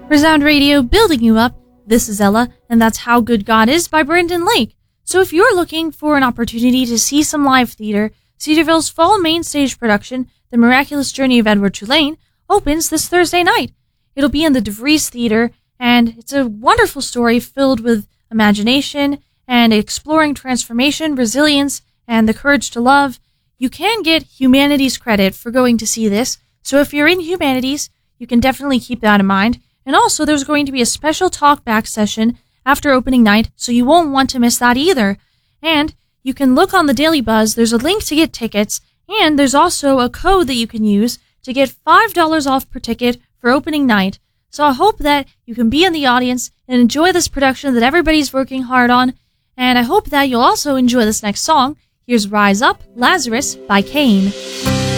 Resound Radio, building you up. This is Ella, and that's How Good God Is by Brandon Lake. So if you're looking for an opportunity to see some live theater, Cedarville's fall main stage production, The Miraculous Journey of Edward Tulane, opens this Thursday night. It'll be in the DeVries Theater, and it's a wonderful story filled with imagination and exploring transformation, resilience, and the courage to love. You can get humanities credit for going to see this, so if you're in humanities, you can definitely keep that in mind. And also, there's going to be a special talk-back session after opening night, so you won't want to miss that either. And you can look on the Daily Buzz, there's a link to get tickets, and there's also a code that you can use to get $5 off per ticket for opening night. So I hope that you can be in the audience and enjoy this production that everybody's working hard on, and I hope that you'll also enjoy this next song. Here's Rise Up, Lazarus by Kane.